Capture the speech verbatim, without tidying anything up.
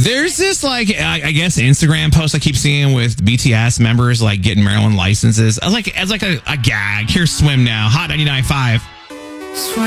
There's this, like, I I guess, Instagram post I keep seeing with B T S members, like, getting Maryland licenses. Like, as like a, a gag. Here's Swim Now. Hot ninety-nine point five.